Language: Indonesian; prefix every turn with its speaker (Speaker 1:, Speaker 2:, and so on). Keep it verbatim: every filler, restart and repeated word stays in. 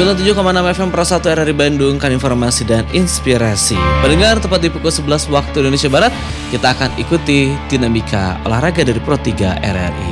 Speaker 1: sembilan puluh tujuh koma enam F M Pro satu R R I Bandung kan informasi dan inspirasi. Pendengar, tepat di pukul sebelas waktu Indonesia Barat, kita akan ikuti dinamika olahraga dari Pro tiga R R I.